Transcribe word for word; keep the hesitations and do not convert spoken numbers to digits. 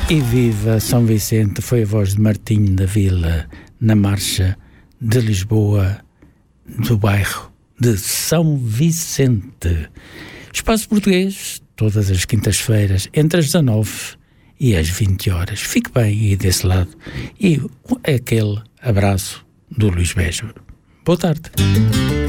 E viva São Vicente, foi a voz de Martinho da Vila na marcha de Lisboa, do bairro de São Vicente. Espaço Português, todas as quintas-feiras, entre as dezanove e as vinte horas. Fique bem aí desse lado. E aquele abraço do Luís Beja. Boa tarde.